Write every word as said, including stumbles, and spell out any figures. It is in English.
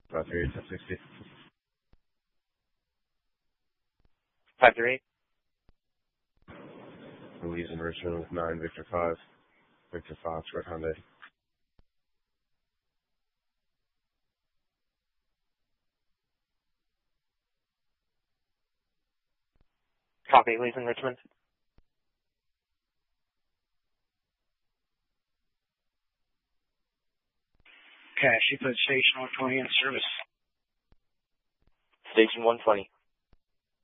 five three eight, ten sixty. five three eight. Louise in Richmond with nine, Victor five. Victor Fox, Red Hyundai. Copy, Lee's in Richmond. Cash, you put station one twenty in service. Station one twenty.